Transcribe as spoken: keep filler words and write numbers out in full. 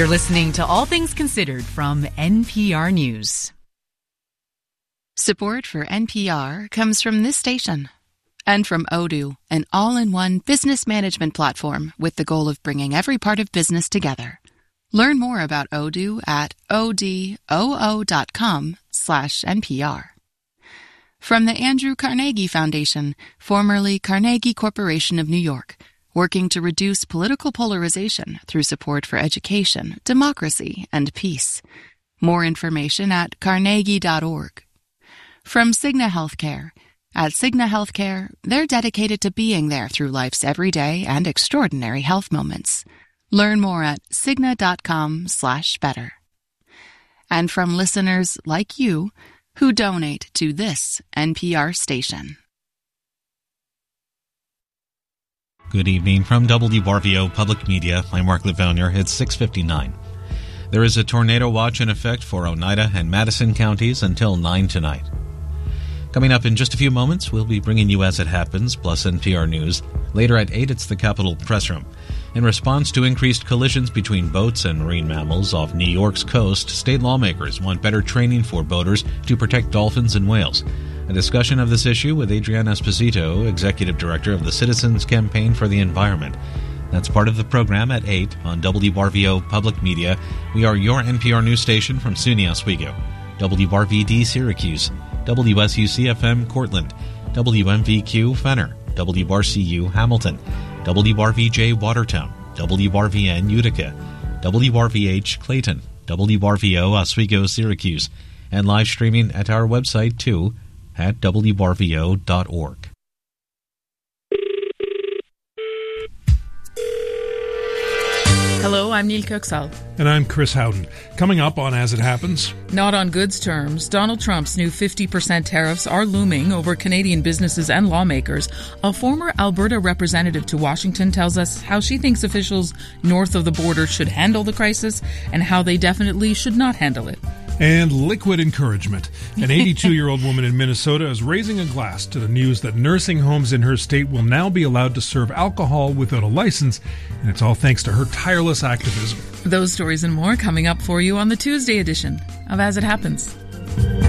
You're listening to All Things Considered from N P R News. Support for N P R comes from this station and from Odoo, an all-in-one business management platform with the goal of bringing every part of business together. Learn more about Odoo at odoo.com slash NPR. From the Andrew Carnegie Foundation, formerly Carnegie Corporation of New York, working to reduce political polarization through support for education, democracy, and peace. More information at carnegie dot org. From Cigna Healthcare. At Cigna Healthcare, they're dedicated to being there through life's everyday and extraordinary health moments. Learn more at cigna.com slash better. And from listeners like you who donate to this N P R station. Good evening from W R V O Public Media. I'm Mark Levonier. It's six fifty-nine. There is a tornado watch in effect for Oneida and Madison counties until nine tonight. Coming up in just a few moments, we'll be bringing you As It Happens, plus N P R News. Later at eight, it's the Capitol Press Room. In response to increased collisions between boats and marine mammals off New York's coast, state lawmakers want better training for boaters to protect dolphins and whales. A discussion of this issue with Adriana Esposito, Executive Director of the Citizens Campaign for the Environment. That's part of the program at eight on W R V O Public Media. We are your N P R news station from SUNY Oswego, W R V D Syracuse, W S U C F M Cortland, W M V Q Fenner, W R C U Hamilton, W R V J Watertown, W R V N Utica, W R V H Clayton, W R V O Oswego Syracuse, and live streaming at our website too at W R V O dot org. Hello, I'm Neil Coxall. And I'm Chris Howden. Coming up on As It Happens. Not on goods terms, Donald Trump's new fifty percent tariffs are looming over Canadian businesses and lawmakers. A former Alberta representative to Washington tells us how she thinks officials north of the border should handle the crisis and how they definitely should not handle it. And liquid encouragement. An eighty-two-year-old woman in Minnesota is raising a glass to the news that nursing homes in her state will now be allowed to serve alcohol without a license, and it's all thanks to her tireless activism. Those stories and more coming up for you on the Tuesday edition of As It Happens.